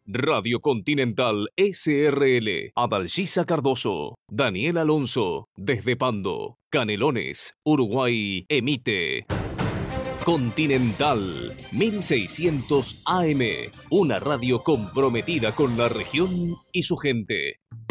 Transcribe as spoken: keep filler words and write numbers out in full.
Radio Continental S R L, Adalgisa Cardoso, Daniel Alonso, desde Pando, Canelones, Uruguay, emite Continental mil seiscientos A M, una radio comprometida con la región y su gente.